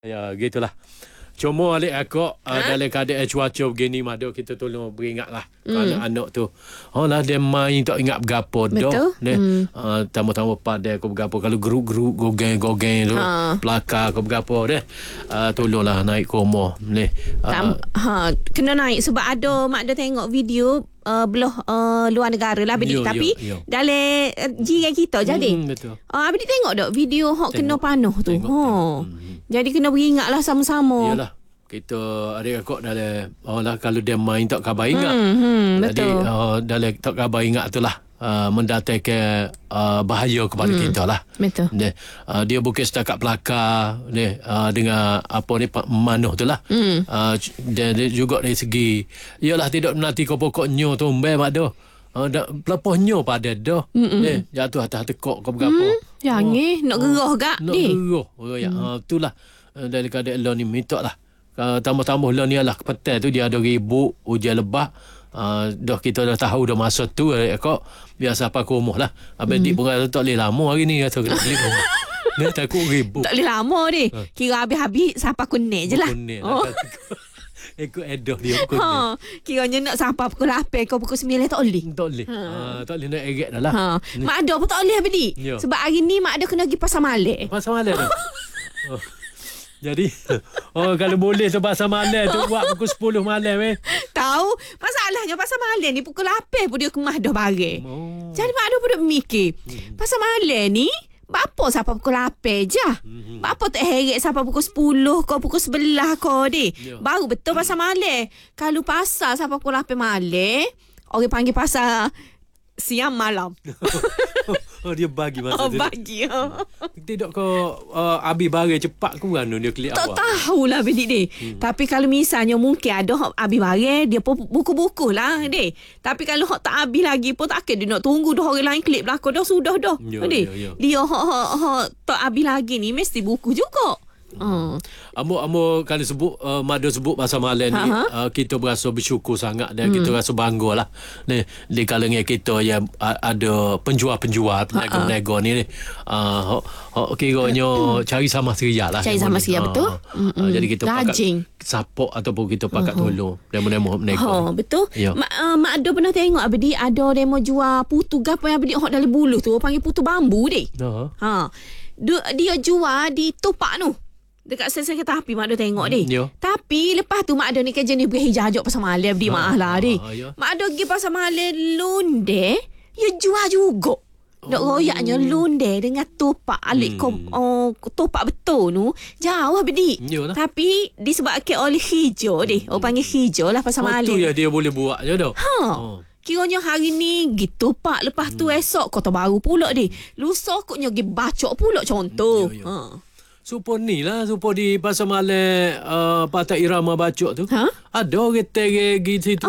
Ya, gitulah. Cuma alik akak dalam keadaan cuaca begini mada kita tolong beringatlah anak-anak tu. Oh lah dia main tak ingat bergapo dah. Tamu-tamu pada aku bergapo kalau geruk-geruk gogeng-gogeng tu pelakar aku bergapo dah. Tolonglah naik ke rumah ni. Kena naik sebab ada mak dia tengok video belah luar negara lah Abang Dik, tapi dalam jiran kita jadi. Betul. Abang Dik tengok tak video hok kena panuh tu. Jadi kena beringatlah sama-sama. Yalah. Kita adik akak dalam lah kalau dia main tak khabar ingat. Jadi dalam tak khabar ingat tu lah mendatangkan bahaya kepada kita lah. Betul. Dia bukan setakat pelakar dengan apa ni manuh tu lah. Dia juga dari segi ialah tidak menanti pokoknya tu mak dah. Pelepohnya pada dah. Jatuh atas tekok ke berapa. Yang nak gerah gak nak gerah. Itulah dari keadaan lo ni minta lah. Tambah-tambah lo ni lah kepetai tu dia ada ribut hujan lebat. Dah kita dah tahu dah masa tu kok biasa apa ke rumah lah. Abang Dik pun kata tak boleh lama hari ni kata kena beli rumah. Dia takut ribut. Tak boleh lama ni. Kira habis-habis siapa kunik je lah. Ikut edah dia pukul ni. Kiranya nak sampai pukul 8 kau pukul 9 tak boleh. Tak boleh. Tak boleh nak erat dah lah. Mak ada pun tak boleh Abang Dik. Sebab hari ni mak ada kena pergi pasar malam. Pasar malam tu. Jadi kalau boleh tu pasar malam tu buat pukul 10 malam Tahu masalahnya pasar malam ni pukul 8 pun dia kemah dah barang. Jadi mak ada pun duk mikir. Pasar malam ni Bapa sampai pukul 8 je. Bapa tak heret sampai pukul 10 kau pukul 11 kau deh. Baru betul pasar malam. Kalau pasar sampai pukul 8 malam, orang panggil pasar siang malam. Dia bagi masa tu. Bagi. Tidak kau habis barang cepat ke mana dia klik awak? Tak tahulah Bidik deh. Tapi kalau misalnya mungkin ada habis barang, dia pun buku-buku lah deh. Tapi kalau hok tak habis lagi pun takkan dia nak tunggu dah orang lain klik belakang dah sudah dah. Dia hok tak habis lagi ni mesti buku juga. Amo kalau sebut Mada sebut pasal malam ni kita berasa bersyukur sangat dan kita rasa bangga lah ni di kalangan kita yang ada penjual-penjual peniaga-peniaga ni kiranya cari sama seria lah, cari sama seria betul. Jadi kita pakat support ataupun kita pakat tolong demo-demo peniaga betul. Mak ada pernah tengok Abdi ada demo jual putu gapo yang Abdi hok dalam buluh tu panggil putu bambu deh. Dia jual di Topak tu dekat stesen kereta api mak ada tengok deh. Tapi lepas tu mak ada ni kerja ni pergi hijau pasar malam di maaf lah deh. Mak ada pergi pasar malam lunde, dia jual juga. Nak royaknya lunde dengan topak alik topak betul tu jauh Abdi. Tapi disebabkan oleh hijau deh. Orang panggil hijau lah pasar malam. Tu ya dia boleh buat je dah. Kiranya hari ni gitu pak, lepas tu esok kota baru pula deh. Lusa koknya pergi bacok pula contoh. Supaya ni lah, supaya di pasar malam Patah Irama Bacok tu ada orang teregi situ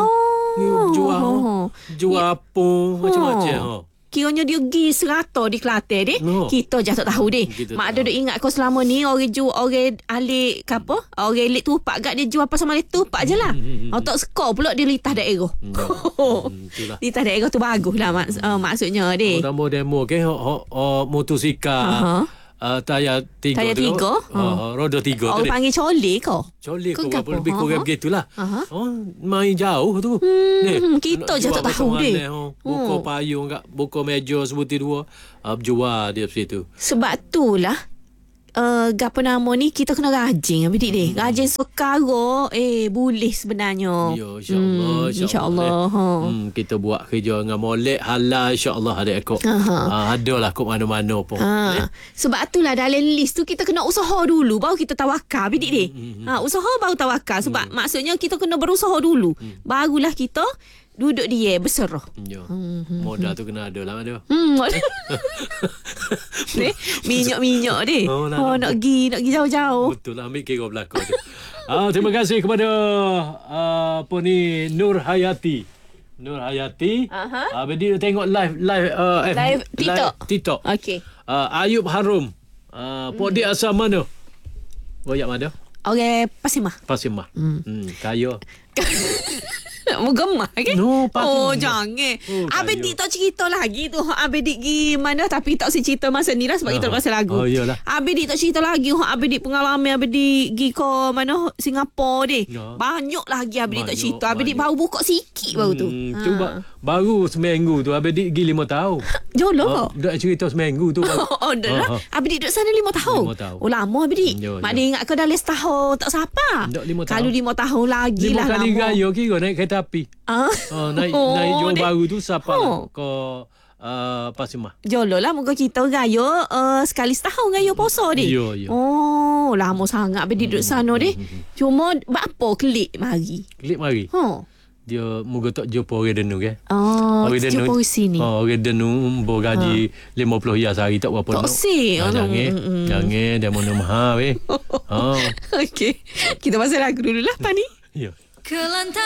jual apa macam-macam. Kiranya dia pergi serata di Kelantan deh. Kita je tak tahu deh. Mak ada ingat kau selama ni orang jual orang alik apa? Orang alik tupak gak dia jual pasar malam tupak je lah. Tak skor pula dia litah daerah. Litah daerah tu bagus lah maksudnya deh. Tambah demo ke motosikal. Tayar 3 roda 3 tu. Orang panggil colek kau. Colek kau apa lebih kurang begitulah. Main jauh tu. Kita je tak tahu deh. Buka payung kat buka meja sebutir 2 jual dia situ. Sebab itulah gapo nama ni kita kena rajin Bidik deh. Rajin sekarang boleh sebenarnya. Ya insya-Allah. Kita buat kerja dengan molek halal insya-Allah ada ekor. Adalah kok mana-mana pun. Sebab itulah dalam list tu kita kena usaha dulu baru kita tawakal Bidik deh. Usaha baru tawakal sebab maksudnya kita kena berusaha dulu. Barulah kita duduk dia berserah. Modal tu kena ada lah ada. Minyak deh. Nak pergi jauh-jauh. Betul lah ambil kira belakang tu. Terima kasih kepada apa ni Nur Hayati. Abang dia tengok live TikTok. Okey. Ayub Harum. Pok dia asal mana? Royak mana? Orang Pasimah. Kaya. Gemah kan? No, jangan. Habis dik tak cerita lagi tu. Habis dik pergi mana tapi tak si cerita masa ni lah sebab kita pasal lagu. Iyalah. Habis dik tak cerita lagi. Habis dik pengalaman habis dik pergi ke mana Singapura ni. Banyak lagi habis dik tak cerita. Habis dik baru buka sikit baru tu. Tu baru seminggu tu habis dik pergi 5 tahun. Jolo. Dak cerita seminggu tu. Dah lah. Habis dik duduk sana 5 tahun. Oh lama habis dik. Mak dia ingat ke dah les tahun tak siapa. Kalau 5 tahun lagi 5 lah kali lama. gaya kira naik kereta api. Naik jauh baru tu siapa ke Pasimah. Jolo lah moga kita gaya sekali setahun gaya poso dia. Ya. Oh, lama sangat habis duduk sana deh. Cuma apa klik mari. Klik mari. Dia moga tak jumpa orang denu ke. Jumpa sini. Orang denu gaji 50 ya sehari tak berapa. Tak si. Jangan dia mau mahal weh. Okey. Kita pasal lagu dulu lah Pani. Ya. Kelantan